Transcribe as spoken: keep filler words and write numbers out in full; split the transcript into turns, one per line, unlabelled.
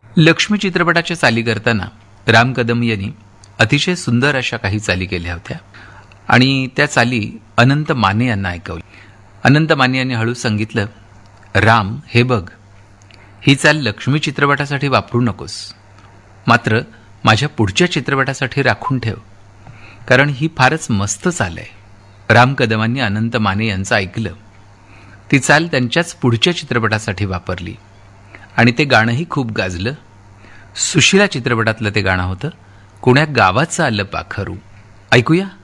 लक्ष्मी चित्रपटाच्या चाली करताना राम कदम यांनी अतिशय सुंदर अशा काही चाली केल्या होत्या आणि त्या चाली अनंत माने यांना ऐकवल्या. अनंत माने यांनी हळू सांगितलं, राम हे बघ, ही चाल लक्ष्मी चित्रपटासाठी वापरू नकोस, मात्र माझ्या पुढच्या चित्रपटासाठी राखून ठेव, कारण ही फारच मस्त चाल आहे. राम कदमांनी अनंत माने यांचं ऐकलं. ती चाल त्यांच्याच पुढच्या चित्रपटासाठी वापरली आणि ते गाणंही खूप गाजलं. सुशिला चित्रपटातलं ते गाणं होतं, कुण्या गावाचं आलं पाखरू. ऐकूया.